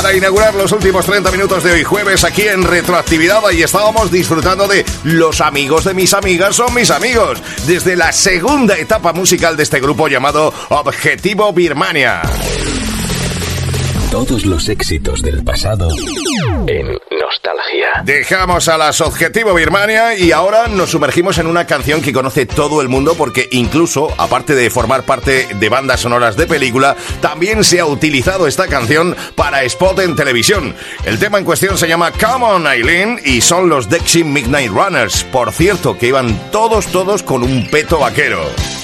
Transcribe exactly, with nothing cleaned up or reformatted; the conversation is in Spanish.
para inaugurar los últimos treinta minutos de hoy jueves aquí en Retroactividad. Y estábamos disfrutando de Los amigos de mis amigas son mis amigos, desde la segunda etapa musical de este grupo llamado Objetivo Birmania. Todos los éxitos del pasado en Nostalgia. Dejamos a las Objetivo Birmania y ahora nos sumergimos en una canción que conoce todo el mundo, porque incluso, aparte de formar parte de bandas sonoras de película, también se ha utilizado esta canción para spot en televisión. El tema en cuestión se llama Come On Eileen y son los Dexy Midnight Runners. Por cierto, que iban todos, todos con un peto vaquero.